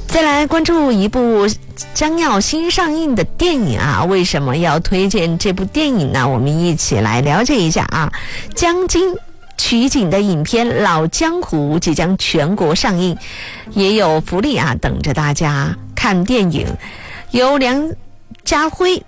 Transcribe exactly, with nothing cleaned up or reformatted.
再来关注一部将要新上映的电影啊，为什么要推荐这部电影呢？我们一起来了解一下啊。江津取景的影片《老江湖》即将全国上映，也有福利啊等着大家看电影。由梁家辉